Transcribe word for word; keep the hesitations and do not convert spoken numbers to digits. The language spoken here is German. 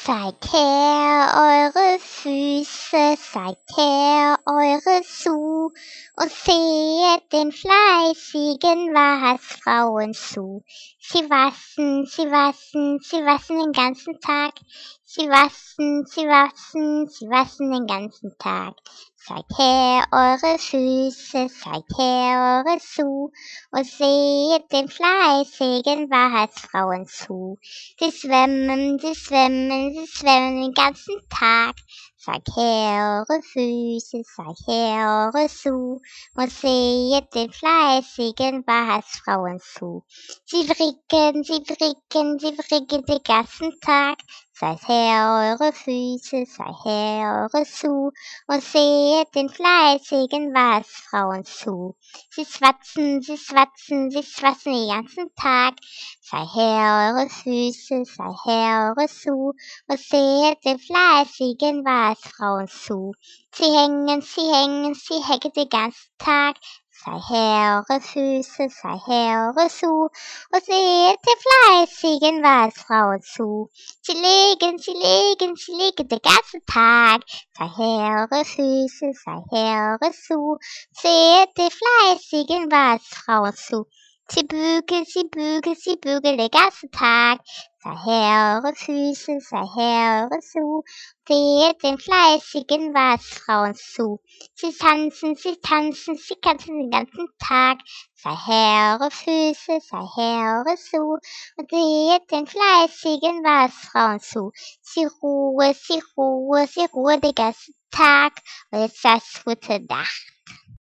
Zeigt her eure Füße, zeigt her eure Schuh und sehet den fleißigen Waschfrauen zu. Sie waschen, sie waschen, sie waschen den ganzen Tag. Sie waschen, sie waschen, sie waschen den ganzen Tag. Zeigt her eure Füße, zeigt her eure Schuh und seht den fleißigen Waschfrauen zu. Sie schwimmen, sie schwimmen, sie schwimmen den ganzen Tag. Zeigt her eure Füße, zeigt her eure Schuh und seht den fleißigen Waschfrauen zu. Sie fricken, sie fricken, sie fricken den ganzen Tag. Zeigt her eure Füße, zeigt her eure Schuh und seht den fleißigen Waschfrauen zu. Sie schwatzen, sie schwatzen, sie schwatzen den ganzen Tag. Zeigt her eure Füße, zeigt her eure Schuh und seht den fleißigen Waschfrauen zu. Sie hängen, sie hängen, sie hängen den ganzen Tag. Zeigt her eure Füße, zeigt her eure Schuh und seht den fleißigen Waschfrauen zu. Sie legen, sie legen, sie legen den ganzen Tag. Zeigt her eure Füße, zeigt her eure Schuh, seht den fleißigen Waschfrauen zu. Sie bügeln, sie bügeln, sie bügeln den ganzen Tag. Zeigt her eure Füße, zeigt her eure Schuh, seht den fleißigen Waschfrauen zu. Sie tanzen, sie tanzen, sie tanzen den ganzen Tag. Zeigt her eure Füße, zeigt her eure Schuh und seht den fleißigen Waschfrauen zu. Sie ruhen, sie ruhen, sie ruhen den ganzen Tag und jetzt das gute Nacht.